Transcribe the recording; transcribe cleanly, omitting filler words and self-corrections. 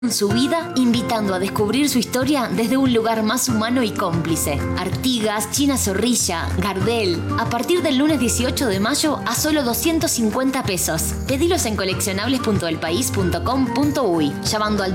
su vida, invitando a descubrir su historia desde un lugar más humano y cómplice. Artigas, China Zorrilla, Gardel, a partir del lunes 18 de mayo a solo 250 pesos. Pedilos en coleccionables.elpaís.com.uy, llamando al